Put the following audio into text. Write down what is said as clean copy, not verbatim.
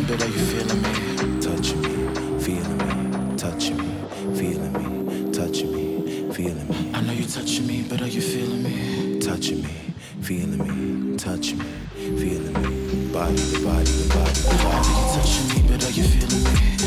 but are you feeling me? Touching me, feeling me, touching me, feeling me, touching me, feeling me. I know you're touching me, but are you feeling me? Touching me, feeling me, touching me, feeling me. Body to body to body to I know body. you're touching me, but are you feeling me?